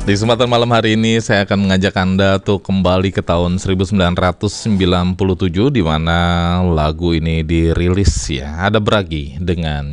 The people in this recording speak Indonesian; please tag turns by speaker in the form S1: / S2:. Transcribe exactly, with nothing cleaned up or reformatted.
S1: Di kesempatan malam hari ini saya akan mengajak Anda tuh kembali ke tahun seribu sembilan ratus sembilan puluh tujuh di mana lagu ini dirilis ya. Ada Bragi dengan